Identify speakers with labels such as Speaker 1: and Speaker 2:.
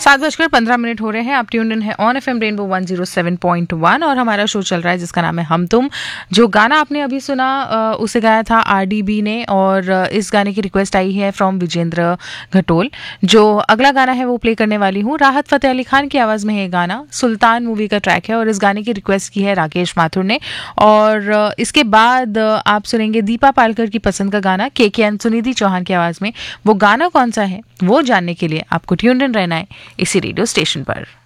Speaker 1: 7:15 हो रहे हैं। आप ट्यून्ड इन है ऑन एफएम रेनबो 107.1 और हमारा शो चल रहा है जिसका नाम है हम तुम। जो गाना आपने अभी सुना उसे गाया था आरडीबी ने और इस गाने की रिक्वेस्ट आई है फ्रॉम विजेंद्र घटोल। जो अगला गाना है वो प्ले करने वाली हूँ। राहत फतेह अली खान की आवाज़ में है गाना, सुल्तान मूवी का ट्रैक है और इस गाने की रिक्वेस्ट की है राकेश माथुर ने। और इसके बाद आप सुनेंगे दीपा पालकर की पसंद का गाना के एंड सुनिधि चौहान की आवाज़ में। वो गाना कौन सा है वो जानने के लिए आपको ट्यून्ड इन रहना है इसी रेडियो स्टेशन पर।